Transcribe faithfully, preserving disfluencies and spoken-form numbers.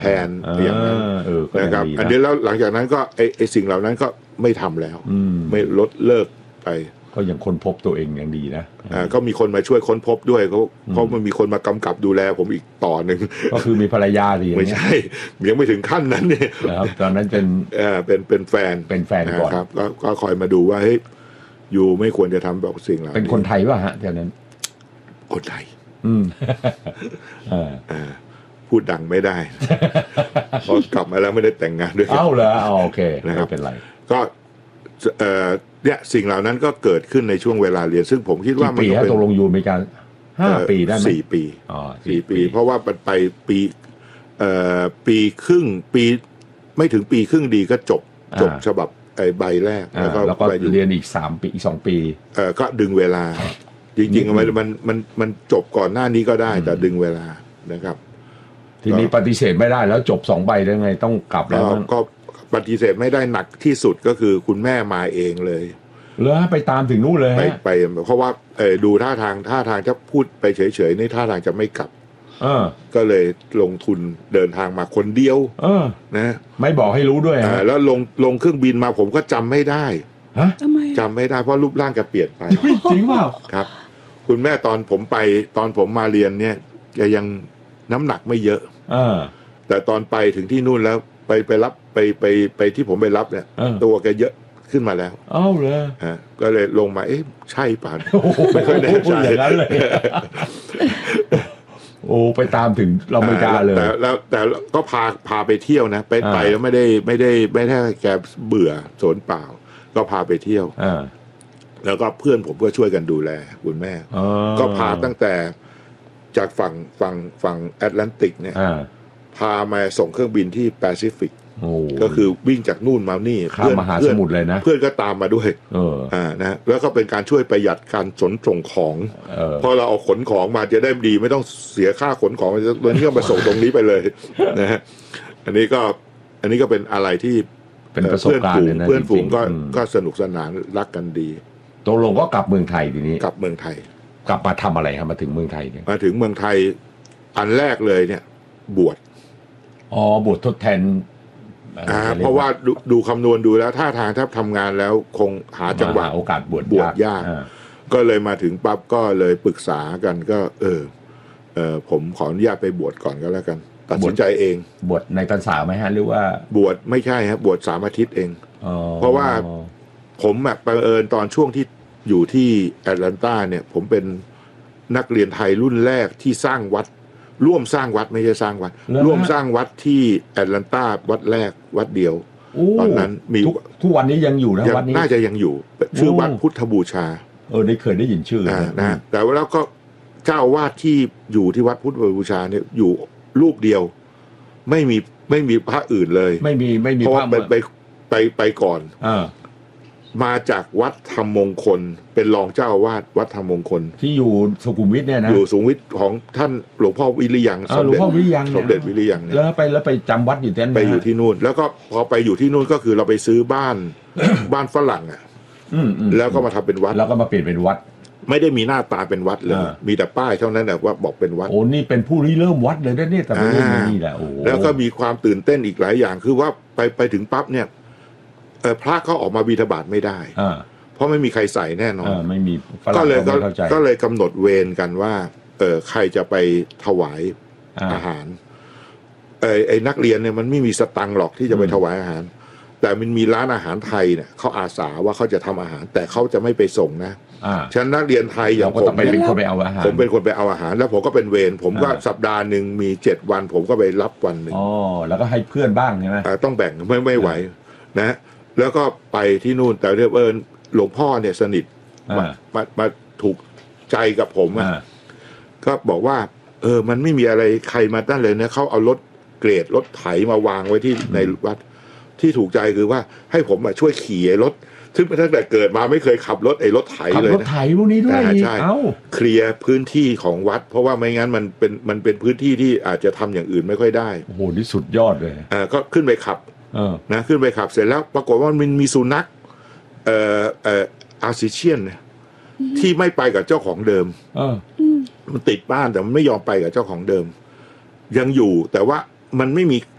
แทนอย่างนั้นนะครับอันนี้แล้วหลังจากนั้นก็ไอ้ไอ้สิ่งเหล่านั้นก็ไม่ทำแล้วไม่ลดเลิกไปก็ยังค้นพบตัวเองอย่างดีนะอ่าก็มีคนมาช่วยค้นพบด้วยเขาเพราะมันมีคนมากำกับดูแลผมอีกต่อหนึ่งก็คือมีภรรยาดีไม่ใช่ยังไม่ถึงขั้นนั้นเนี่ยนะครับตอนนั้นเป็นเออเป็นเป็นแฟนเป็นแฟนก่อนครับก็ก็คอยมาดูว่าเฮ้ยอยู่ไม่ควรจะทำแบบสิ่งเหล่านี้เป็นคนไทยป่ะฮะตอนนั้นคนไทยอืมอ่าพูดดังไม่ได้พอกลับมาแล้วไม่ได้แต่งงานด้วยเอ้าเหรอโอเคไม่เป็นไรก็เอ่อเนี่ยสิ่งเหล่านั้นก็เกิดขึ้นในช่วงเวลาเรียนซึ่งผมคิดว่ามันเป็นตกลงอยู่อเมริกาห้าปีได้ไหมสี่ปีอ๋อสี่ปีเพราะว่ามันไปปีเอ่อปีครึ่งปีไม่ถึงปีครึ่งดีก็จบจบฉบับไอ้ใบแรกแล้วก็แล้วก็เรียนอีกสามปีอีกสองปีเอ่อก็ดึงเวลาจริงๆมันมันมันมันจบก่อนหน้านี้ก็ได้แต่ดึงเวลานะครับทีนี้ปฏิเสธไม่ได้แล้วจบสองใบได้ไงต้องกลับแล้วก็ปฏิเสธไม่ได้หนักที่สุดก็คือคุณแม่มาเองเลยแล้วไปตามถึงนู่นเลยไปไปเพราะว่าเออดูท่าทางท่าทางจะพูดไปเฉยๆในท่าทางจะไม่กลับเออก็เลยลงทุนเดินทางมาคนเดียวเออนะไม่บอกให้รู้ด้วยอ่าแล้วลงลงเครื่องบินมาผมก็จำไม่ได้ฮะจำไม่ได้เพราะรูปร่างแกเปลี่ยนไปจริงเปล่าครับคุณแม่ตอนผมไปตอนผมมาเรียนเนี่ยแกยังน้ำหนักไม่เยอะเออแต่ตอนไปถึงที่นู่นแล้วไปไปรับไปไปไปที่ผมไปรับเนี่ยตัวแกเยอะขึ้นมาแล้วอ้าวเลยฮะก็เลยลงมาเอ๊ะใช่ป่ะไม่ค่อยแน่ใจอย่างนั้นเลยโอ้ไปตามถึงเราไม่กล้าเลยแต่แล้วแต่ก็พาพาไปเที่ยวนะไปไปแล้วไม่ได้ไม่ได้ไม่ได้แกเบื่อโสนเปล่าก็พาไปเที่ยวแล้วก็เพื่อนผมก็ช่วยกันดูแลคุณแม่ก็พาตั้งแต่จากฝั่งฝั่งฝั่งแอตแลนติกเนี่ยพามาส่งเครื่องบินที่แปซิฟิกก็คือวิ่งจากนู่นมานี่เพื่อนมหาสมุทรเลยนะเพื่อนก็ตามมาด้วยอ่านะแล้วก็เป็นการช่วยประหยัดการขนส่งของพอเราเอาขนของมาจะได้ดีไม่ต้องเสียค่าขนของวันนี้ก็มาส่งตรงนี้ไปเลยนะฮะอันนี้ก็อันนี้ก็เป็นอะไรที่เป็นประสบการณ์เพื่อนฝูงก็ก็สนุกสนานรักกันดีตกลงก็กลับเมืองไทยทีนี้กลับเมืองไทยกลับมาทำอะไรครับมาถึงเมืองไทยเนี่ยมาถึงเมืองไทยอันแรกเลยเนี่ยบวชอ๋อบวชทดแทนอ่าเพราะว่าดูดูคำนวณดูแล้วท่าทางถ้าทำงานแล้วคงหาจังหวะโอกาสบวชบวชยากก็เลยมาถึงปั๊บก็เลยปรึกษากันก็เออเออผมขออนุญาตไปบวชก่อนก็แล้วกันตัดสินใจเองบวชในพรรษาไหมฮะหรือว่าบวชไม่ใช่ครับบวชสามอาทิตย์เองเพราะว่าผมแบบบังเอิญตอนช่วงที่อยู่ที่แอตแลนตาเนี่ยผมเป็นนักเรียนไทยรุ่นแรกที่สร้างวัดร่วมสร้างวัดไม่ใช่สร้างวัดร่วมสร้างวัดที่แอตแลนตาวัดแรกวัดเดียวตอนนั้นมีทุกวันนี้ยังอยู่นะวัดนี้น่าจะยังอยู่ชื่อวัดพุทธบูชาเออได้เคยได้ยินชื่อนะแต่ว่าแล้วก็เจ้าอาวาสที่อยู่ที่วัดพุทธบูชาเนี่ยอยู่รูปเดียวไม่มีไม่มีพระอื่นเลยไม่มีไม่มีพระไปไปไปไปก่อนอ่ามาจากวัดธรรมมงคลเป็นรองเจ้าอาวาสวัดธรรมมงคลที่อยู่สุขุมวิทเนี่ยนะอยู่สุขุมวิทของท่านหลวงพ่อวิริยังสมเด็จหลวงพ่อวิริยังสมเด็จวิริยังแล้วไปแล้วไปจำวัดอยู่ที่นั่นไปอยู่ที่นู่นแล้วก็พอไปอยู่ที่นู่นก็คือเราไปซื้อบ้านบ้านฝรั่งอ่ะแล้วก็มาทำเป็นวัดแล้วก็มาเปลี่ยนเป็นวัดไม่ได้มีหน้าตาเป็นวัดเลยมีแต่ป้ายเท่านั้นแหละว่าบอกเป็นวัดโอ้นี่เป็นผู้ริเริ่มวัดเลยนะเนี่ยแต่ไม่ได้นี่แหละโอ้แล้วก็มีความตื่นเต้นอีกหลายอย่างคือว่าไปไปถึงปั๊บเนี่ยเออพระเขาออกมาบิณฑบาตไม่ได้เพราะไม่มีใครใส่แน่นอนไม่มีก็เลยก็เลยกำหนดเวรกันว่าเออใครจะไปถวายอาหารไอ้ไอ้นักเรียนเนี่ยมันไม่มีสตังค์หรอกที่จะไปถวายอาหารแต่มันมีร้านอาหารไทยเนี่ยเขาอาสาว่าเขาจะทำอาหารแต่เขาจะไม่ไปส่งนะฉะนั้นนักเรียนไทยอย่างผมเป็นคนไปเอาอาหารผมเป็นคนไปเอาอาหารแล้วผมก็เป็นเวรผมก็สัปดาห์หนึ่งมีเจ็ดวันผมก็ไปรับวันหนึ่งอ๋อแล้วก็ให้เพื่อนบ้างใช่ไหมต้องแบ่งไม่ไม่ไหวนะแล้วก็ไปที่นู่นแต่เรียกว่าหลวงพ่อเนี่ยสนิทมามามาถูกใจกับผมอ่ะก็บอกว่าเออมันไม่มีอะไรใครมาตั้งเลยนะเขาเอารถเกรดรถไถมาวางไว้ที่ในวัดที่ถูกใจคือว่าให้ผมมาช่วยขี่รถซึ่งตั้งแต่เกิดมาไม่เคยขับรถไอ้รถไถเลยนะรถไถพวกนี้ด้วยใช่เคลียร์พื้นที่ของวัดเพราะว่าไม่งั้นมันเป็นมันเป็นพื้นที่ที่อาจจะทำอย่างอื่นไม่ค่อยได้โอ้โหนี่สุดยอดเลยอ่าก็ขึ้นไปขับนะขึ้นไปขับเสร็จแล้วปรากฏว่ามันมีสุนัขเอ่อเอ่ออาซิเชียนที่ไม่ไปกับเจ้าของเดิมมันติดบ้านแต่มันไม่ยอมไปกับเจ้าของเดิมยังอยู่แต่ว่ามันไม่มี